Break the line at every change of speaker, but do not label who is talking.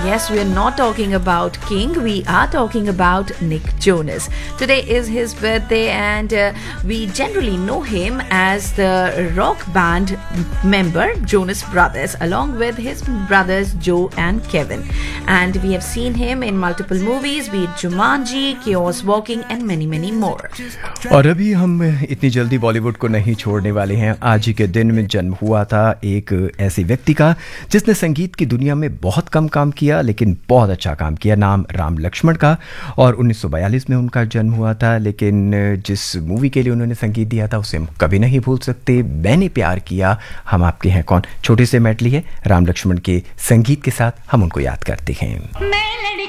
yes, we are not talking about King, we are talking about Nick Jonas. Today is his birthday and we generally know him as the rock band member Jonas Brothers along with his brothers Joe and Kevin. And we have seen him in multiple movies, be it Jumanji, Chaos Walking and many more.
और अभी हम इतनी जल्दी बॉलीवुड को नहीं छोड़ने वाले हैं। आज ही के दिन में जन्म हुआ था एक ऐसे व्यक्ति का जिसने संगीत की दुनिया में बहुत कम काम किया लेकिन बहुत अच्छा काम किया। नाम राम लक्ष्मण का, और 1942 में उनका जन्म हुआ था। लेकिन जिस मूवी के लिए उन्होंने संगीत दिया था उसे हम कभी नहीं भूल सकते, मैंने प्यार किया हम आपके हैं कौन। छोटे से मेडली है राम लक्ष्मण के संगीत के साथ, हम उनको याद करते हैं।